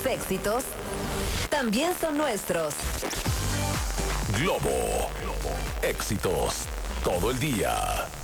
éxitos también son nuestros. Globo. Éxitos todo el día.